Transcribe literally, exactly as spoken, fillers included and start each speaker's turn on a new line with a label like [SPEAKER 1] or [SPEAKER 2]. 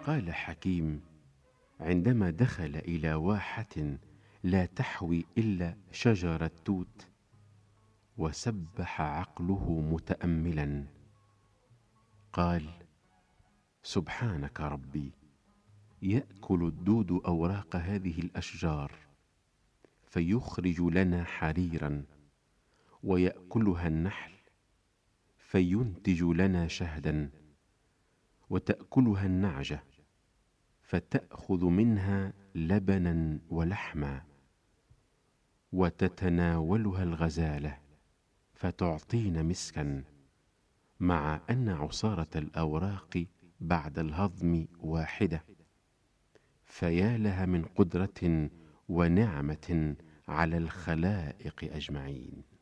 [SPEAKER 1] قال حكيم عندما دخل إلى واحة لا تحوي إلا شجر التوت وسبح عقله متأملا، قال: سبحانك ربي، يأكل الدود أوراق هذه الأشجار فيخرج لنا حريرا، ويأكلها النحل فينتج لنا شهدا، وتأكلها النعجة فتأخذ منها لبنا ولحما، وتتناولها الغزالة فتعطينا مسكا، مع أن عصارة الأوراق بعد الهضم واحدة. فيا لها من قدرة ونعمة على الخلائق أجمعين.